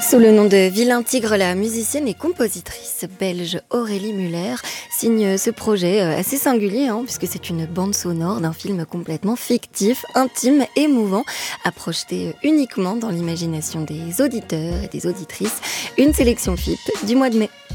Sous le nom de Vilain Tigre, la musicienne et compositrice belge Aurélie Muller signe ce projet assez singulier, puisque c'est une bande sonore d'un film complètement fictif, intime, émouvant, à projeter uniquement dans l'imagination des auditeurs et des auditrices. Une sélection FIP du mois de mai.